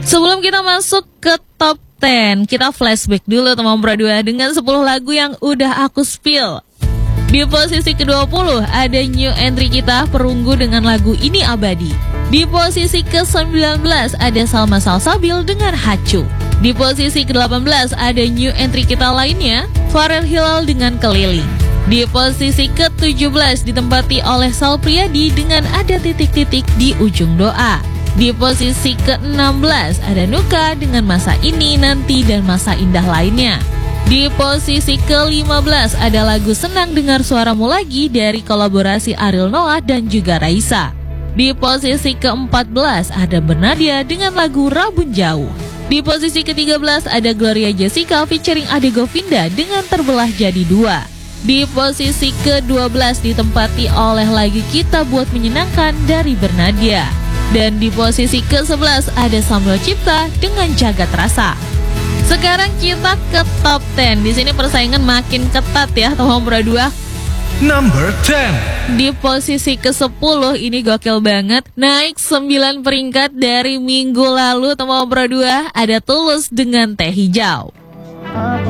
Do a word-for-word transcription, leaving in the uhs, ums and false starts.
Sebelum kita masuk ke top sepuluh, kita flashback dulu teman berdua dengan sepuluh lagu yang udah aku spill. Di posisi ke dua puluh ada new entry kita Perunggu dengan lagu Ini Abadi. Di posisi ke sembilan belas ada Salma Salsabil dengan Hacu. Di posisi ke delapan belas ada new entry kita lainnya, Farel Hilal dengan Keliling. Di posisi ke tujuh belas ditempati oleh Sal Priadi dengan Ada Titik-Titik di Ujung Doa. Di posisi ke enam belas ada Nuka dengan Masa Ini, Nanti, dan Masa Indah lainnya. Di posisi ke lima belas ada lagu Senang Dengar Suaramu Lagi dari kolaborasi Ariel Noah dan juga Raisa. Di posisi ke empat belas ada Bernadia dengan lagu Rabun Jauh. Di posisi ke tiga belas ada Gloria Jessica featuring Ade Govinda dengan Terbelah Jadi Dua. Di posisi ke dua belas ditempati oleh lagu Kita Buat Menyenangkan dari Bernadia. Dan di posisi ke sebelas ada Samuel Cipta dengan Jagat Rasa. Sekarang kita ke top sepuluh. Di sini persaingan makin ketat ya teman berdua. Number sepuluh. Di posisi ke sepuluh ini gokil banget. Naik sembilan peringkat dari minggu lalu teman berdua. Ada Tulus dengan Teh Hijau.